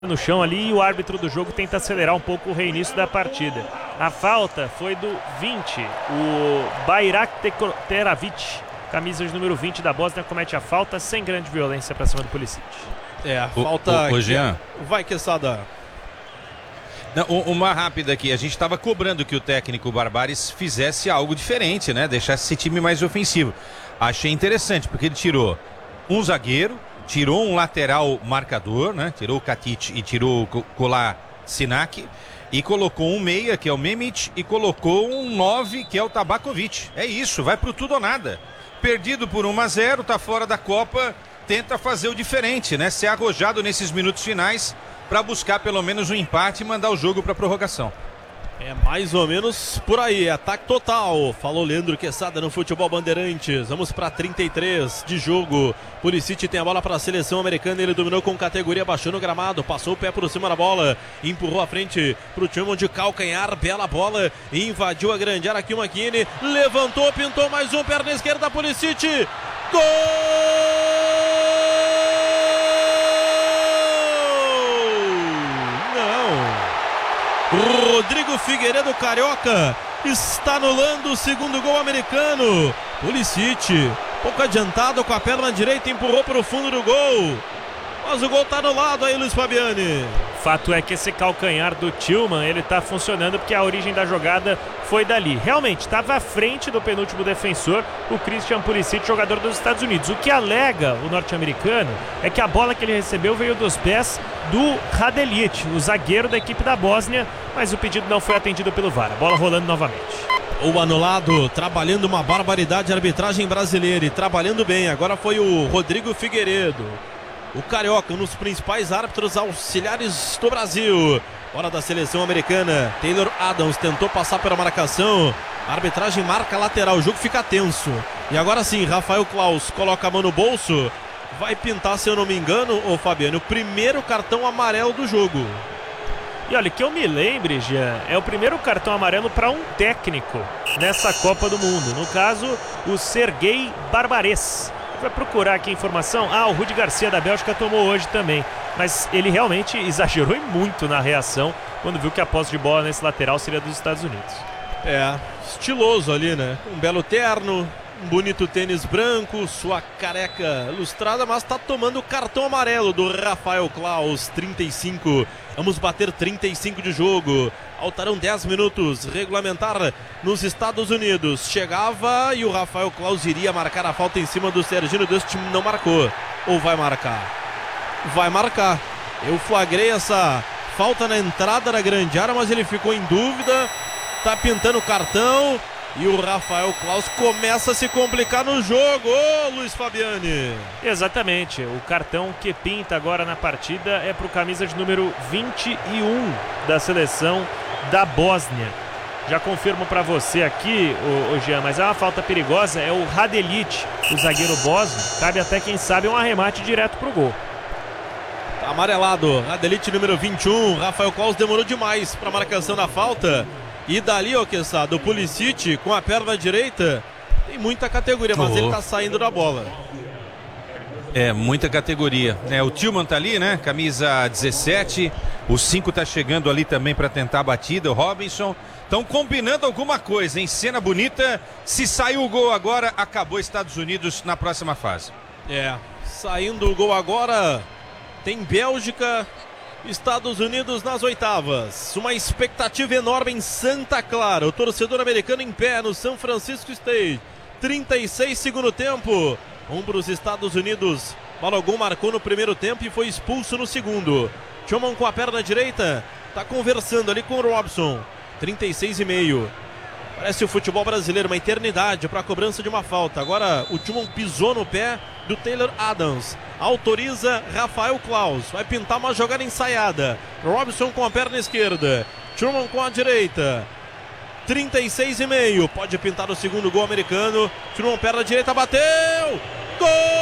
no chão ali e o árbitro do jogo tenta acelerar um pouco o reinício da partida. A falta foi do 20, o Bayrak Teravic, camisa de número 20 da Bósnia, comete a falta sem grande violência para cima do Pulisic. A falta... Ô, Jean. Vai, Quesada. Não, uma rápida aqui, a gente estava cobrando que o técnico Barbares fizesse algo diferente, né? Deixasse esse time mais ofensivo. Achei interessante, porque ele tirou um zagueiro, tirou um lateral marcador, né? Tirou o Katic e tirou o Kolasinac, e colocou um meia, que é o Memic, e colocou um 9, que é o Tabakovic. É isso, vai pro tudo ou nada. Perdido por 1-0, tá fora da Copa, tenta fazer o diferente, né? Ser arrojado nesses minutos finais para buscar pelo menos um empate e mandar o jogo para prorrogação. É mais ou menos por aí, ataque total. Falou Leandro Quesada no Futebol Bandeirantes. Vamos para 33 de jogo. Pulisic tem a bola para a seleção americana. Ele dominou com categoria, baixou no gramado, passou o pé por cima da bola, empurrou a frente para o Tillman de calcanhar. Bela bola, invadiu a grande área aqui o McKinney, levantou, pintou mais um, perna esquerda, Pulisic. Gol! Rodrigo Figueiredo, carioca, está anulando o segundo gol americano. Pulisic, pouco adiantado com a perna direita, empurrou para o fundo do gol. Mas o gol está anulado aí, Luiz Fabiani. Fato é que esse calcanhar do Tillman, ele está funcionando porque a origem da jogada foi dali. Realmente, estava à frente do penúltimo defensor, o Christian Pulisic, jogador dos Estados Unidos. O que alega o norte-americano é que a bola que ele recebeu veio dos pés do Radelic, o zagueiro da equipe da Bósnia, mas o pedido não foi atendido pelo VAR. A bola rolando novamente. O anulado, trabalhando uma barbaridade, a arbitragem brasileira, e trabalhando bem. Agora foi o Rodrigo Figueiredo, o carioca, um dos principais árbitros auxiliares do Brasil. Hora da seleção americana. Taylor Adams tentou passar pela marcação. A arbitragem marca lateral, o jogo fica tenso. E agora sim, Rafael Claus coloca a mão no bolso. Vai pintar, se eu não me engano, ô Fabiano, o primeiro cartão amarelo do jogo. E olha, que eu me lembre, Jean, é o primeiro cartão amarelo para um técnico nessa Copa do Mundo. No caso, o Serguei Barbares. Vai procurar aqui a informação. O Rudi Garcia da Bélgica tomou hoje também. Mas ele realmente exagerou muito na reação quando viu que a posse de bola nesse lateral seria dos Estados Unidos. Estiloso ali, né? Um belo terno, um bonito tênis branco, sua careca lustrada, mas tá tomando o cartão amarelo do Rafael Claus, 35. Vamos bater 35 de jogo. Faltarão 10 minutos, regulamentar nos Estados Unidos. Chegava e o Rafael Claus iria marcar a falta em cima do Serginho Dust, não marcou. Ou vai marcar? Vai marcar. Eu flagrei essa falta na entrada da grande área, mas ele ficou em dúvida. Tá pintando o cartão e o Rafael Claus começa a se complicar no jogo. Ô, Luiz Fabiani. Exatamente, o cartão que pinta agora na partida é para o camisa de número 21 da seleção da Bósnia. Já confirmo para você aqui, o Jean, mas é uma falta perigosa, é o Radelic, o zagueiro bósnio. Cabe até, quem sabe, um arremate direto pro gol. Tá amarelado, Radelic número 21, Rafael Claus demorou demais para marcação da falta. E dali, ó, Quesada, o Pulisic com a perna direita tem muita categoria, mas ele tá saindo da bola. É, muita categoria. O Tillman tá ali, né? Camisa 17. O 5 tá chegando ali também para tentar a batida. O Robinson. Estão combinando alguma coisa, hein? Cena bonita. Se saiu o gol agora, acabou Estados Unidos na próxima fase. Saindo o gol agora, tem Bélgica, Estados Unidos nas oitavas. Uma expectativa enorme em Santa Clara. O torcedor americano em pé no San Francisco State. 36 segundo tempo. Para os Estados Unidos. Balogun marcou no primeiro tempo e foi expulso no segundo. Tillman com a perna direita. Tá conversando ali com o Robson. 36,5. Parece o futebol brasileiro, uma eternidade para a cobrança de uma falta. Agora o Tillman pisou no pé do Taylor Adams. Autoriza Rafael Claus. Vai pintar uma jogada ensaiada. Robson com a perna esquerda. Tillman com a direita. 36,5. Pode pintar o segundo gol americano. Tillman perna direita, bateu. Gol!